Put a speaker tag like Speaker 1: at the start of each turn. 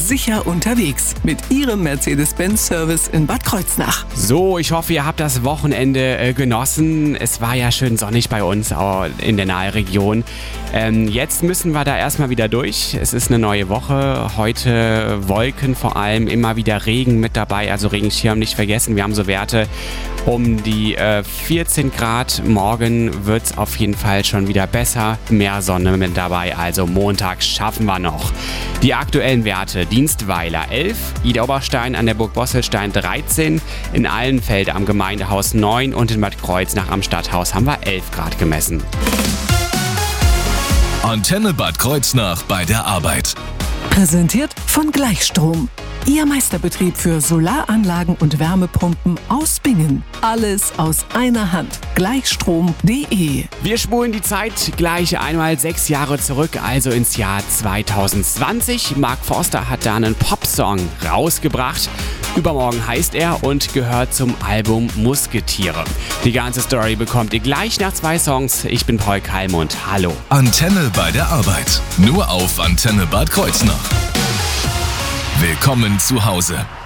Speaker 1: sicher unterwegs mit Ihrem Mercedes-Benz-Service in Bad Kreuznach.
Speaker 2: So, ich hoffe, ihr habt das Wochenende genossen. Es war ja schön sonnig bei uns auch in der Nahregion. Jetzt müssen wir da erstmal wieder durch. Es ist eine neue Woche. Heute Wolken vor allem, immer wieder Regen mit dabei. Also Regenschirm nicht vergessen. Wir haben so Werte um die 14 Grad. Morgen wird es auf jeden Fall schon wieder besser. Mehr Sonne mit dabei. Also Montag schaffen wir noch. Die aktuellen Werte: Dienstweiler 11, Idar-Oberstein an der Burg Bosselstein 13, in Allenfelde am Gemeindehaus 9 und in Bad Kreuznach am Stadthaus haben wir 11 Grad gemessen.
Speaker 3: Antenne Bad Kreuznach bei der Arbeit.
Speaker 1: Präsentiert von Gleichstrom. Ihr Meisterbetrieb für Solaranlagen und Wärmepumpen aus Bingen. Alles aus einer Hand. Gleichstrom.de.
Speaker 2: Wir spulen die Zeit gleich einmal 6 Jahre zurück, also ins Jahr 2020. Mark Forster hat da einen Popsong rausgebracht. Übermorgen heißt er und gehört zum Album Musketiere. Die ganze Story bekommt ihr gleich nach 2 Songs. Ich bin Paul Kalmund. Hallo.
Speaker 3: Antenne bei der Arbeit. Nur auf Antenne Bad Kreuznach. Willkommen zu Hause.